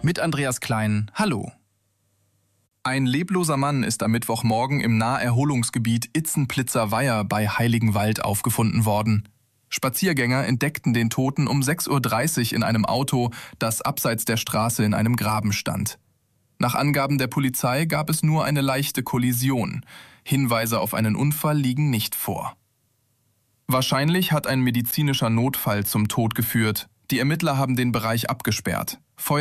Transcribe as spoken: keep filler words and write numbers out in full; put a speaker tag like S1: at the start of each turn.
S1: Mit Andreas Klein, hallo. Ein lebloser Mann ist am Mittwochmorgen im Naherholungsgebiet Itzenplitzer-Weiher bei Heiligenwald aufgefunden worden. Spaziergänger entdeckten den Toten um sechs Uhr dreißig in einem Auto, das abseits der Straße in einem Graben stand. Nach Angaben der Polizei gab es nur eine leichte Kollision. Hinweise auf einen Unfall liegen nicht vor. Wahrscheinlich hat ein medizinischer Notfall zum Tod geführt. Die Ermittler haben den Bereich abgesperrt.